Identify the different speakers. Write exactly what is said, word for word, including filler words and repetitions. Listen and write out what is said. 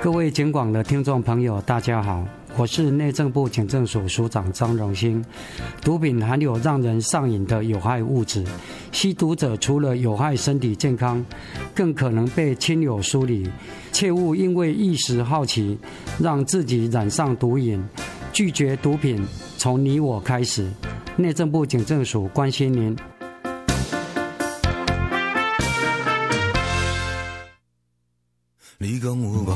Speaker 1: 各位警广的听众朋友大家好，我是内政部警政署署长张荣兴。毒品含有让人上瘾的有害物质，吸毒者除了有害身体健康，更可能被亲友疏离，切勿因为一时好奇让自己染上毒瘾。拒绝毒品从你我开始，内政部警政署关心您。
Speaker 2: 你讲有